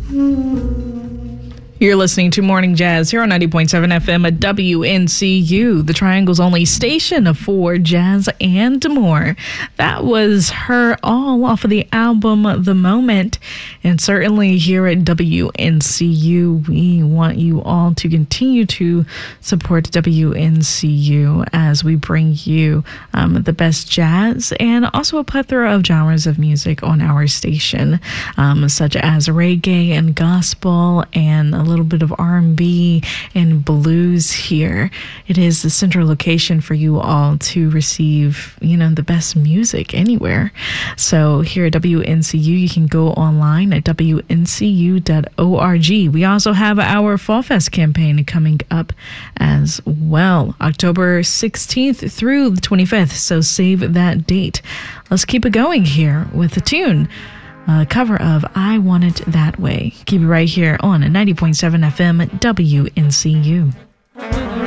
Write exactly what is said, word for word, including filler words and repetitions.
You're listening to Morning Jazz here on ninety point seven F M at W N C U, the Triangle's only station for jazz and more. That was Her All off of the album The Moment. And certainly here at W N C U, we want you all to continue to support W N C U as we bring you um, the best jazz and also a plethora of genres of music on our station, um, such as reggae and gospel and a little bit of R and B and blues here. It is the central location for you all to receive, you know, the best music anywhere. So here at W N C U, you can go online at W N C U dot org. We also have our Fall Fest campaign coming up as well, October sixteenth through the twenty-fifth. So save that date. Let's keep it going here with a tune. A cover of I Want It That Way. Keep it right here on ninety point seven F M W N C U.